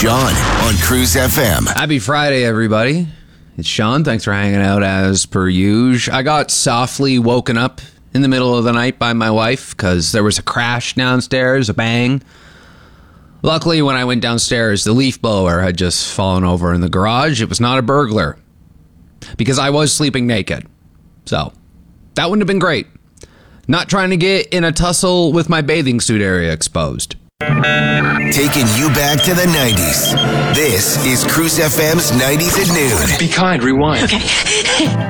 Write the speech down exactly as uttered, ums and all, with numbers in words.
Sean on Cruise F M. Happy Friday, everybody. It's Sean. Thanks for hanging out as per usual. I got softly woken up in the middle of the night by my wife because there was a crash downstairs, a bang. Luckily, when I went downstairs, the leaf blower had just fallen over in the garage. It was not a burglar because I was sleeping naked. So that wouldn't have been great. Not trying to get in a tussle with my bathing suit area exposed. Taking you back to the nineties. This is Cruise F M's nineties at noon. Be kind, rewind. Okay.